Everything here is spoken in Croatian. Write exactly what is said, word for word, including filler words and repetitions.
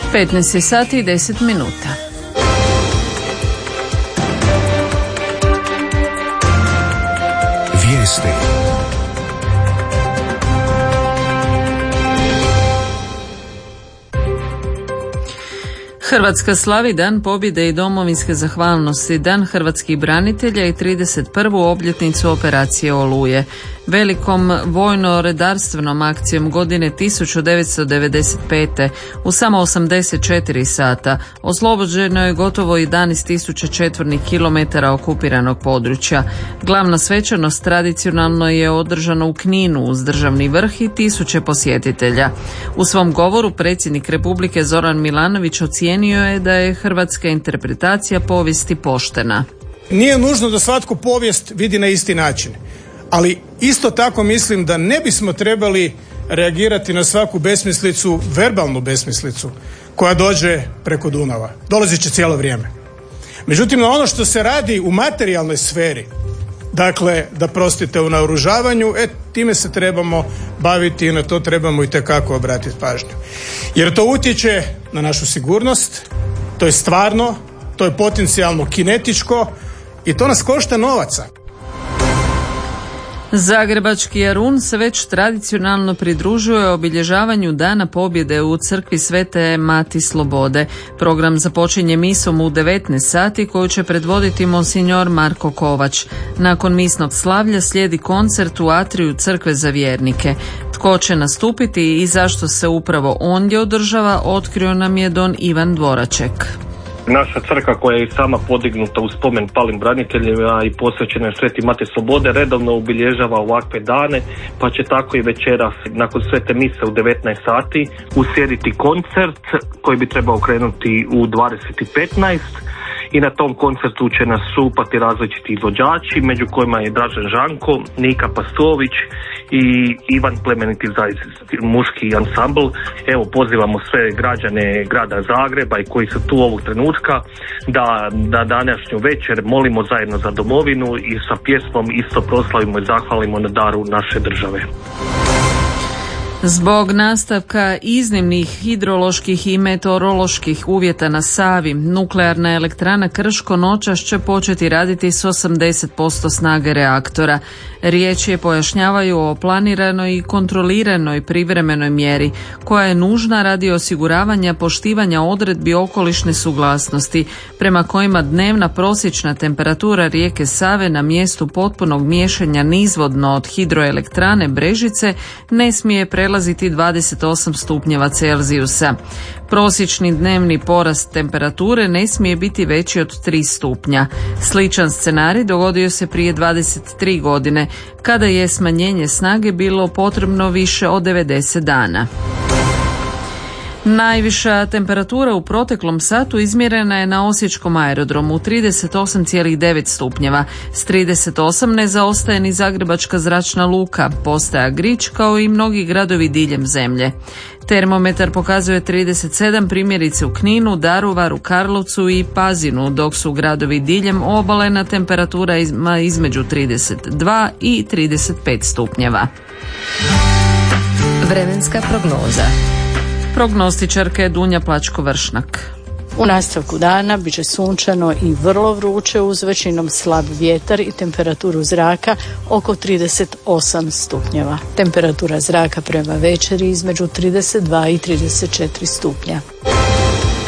petnaest sati i deset minuta. Vijesti. Hrvatska slavi Dan pobjede i domovinske zahvalnosti, Dan hrvatskih branitelja i trideset prvu obljetnicu operacije Oluje. Velikom vojno-redarstvenom akcijom godine tisuću devetsto devedeset pete u samo osamdeset četiri sata oslobođeno je gotovo jedanaest tisuća četvornih kilometara okupiranog područja. Glavna svečanost tradicionalno je održana u Kninu uz državni vrh i tisuće posjetitelja. U svom govoru predsjednik Republike Zoran Milanović ocijenio je da je hrvatska interpretacija povijesti poštena. Nije nužno da svatko povijest vidi na isti način. Ali isto tako mislim da ne bismo trebali reagirati na svaku besmislicu, verbalnu besmislicu koja dođe preko Dunava. Dolazit će cijelo vrijeme. Međutim, na ono što se radi u materijalnoj sferi, dakle, da prostite u naoružavanju, e, time se trebamo baviti i na to trebamo itekako obratiti pažnju. Jer to utječe na našu sigurnost, to je stvarno, to je potencijalno kinetičko i to nas košta novaca. Zagrebački Jarun se već tradicionalno pridružuje obilježavanju Dana pobjede u crkvi Svete Mati Slobode. Program započinje misom u devetnaest sati koju će predvoditi monsinjor Marko Kovač. Nakon misnog slavlja slijedi koncert u atriju crkve za vjernike. Tko će nastupiti i zašto se upravo ondje održava, otkrio nam je don Ivan Dvoraček. Naša crkva koja je sama podignuta u spomen palim braniteljima i posvećena je Sveti Mati Slobode redovno obilježava ovakve dane, pa će tako i večeras nakon svete mise u devetnaest sati uslijediti koncert koji bi trebao krenuti u dvadeset i petnaest i na tom koncertu će nastupati različiti izvođači, među kojima je Dražen Žanko, Nika Pastović i Ivan Plemeniti Zajc, muški ansambl. Evo, pozivamo sve građane grada Zagreba i koji su tu ovog trenutka da na današnju večer molimo zajedno za domovinu i sa pjesmom isto proslavimo i zahvalimo na daru naše države. Zbog nastavka iznimnih hidroloških i meteoroloških uvjeta na Savi, nuklearna elektrana Krško noćas će početi raditi s osamdeset posto snage reaktora. Riječ je, pojašnjavaju, o planiranoj i kontroliranoj privremenoj mjeri koja je nužna radi osiguravanja poštivanja odredbi okolišne suglasnosti prema kojima dnevna prosječna temperatura rijeke Save na mjestu potpunog miješanja nizvodno od hidroelektrane Brežice ne smije prelaziti dvadeset osam stupnjeva Celzijusa. Prosječni dnevni porast temperature ne smije biti veći od tri stupnja. Sličan scenarij dogodio se prije dvadeset tri godine, kada je smanjenje snage bilo potrebno više od devedeset dana. Najviša temperatura u proteklom satu izmjerena je na osječkom aerodromu trideset osam zarez devet stupnjeva. S trideset osam ne zaostaje ni Zagrebačka zračna luka, postaja Grič, kao i mnogi gradovi diljem zemlje. Termometar pokazuje trideset sedam primjerice u Kninu, Daruvaru, Karlovcu i Pazinu, dok su gradovi diljem obale na temperatura između trideset dva i trideset pet stupnjeva. Vremenska prognoza. Prognostičarka je Dunja Plačko-Vršnak. U nastavku dana bit će sunčano i vrlo vruće uz većinom slab vjetar i temperaturu zraka oko trideset osam stupnjeva. Temperatura zraka prema večeri između trideset dva i trideset četiri stupnja.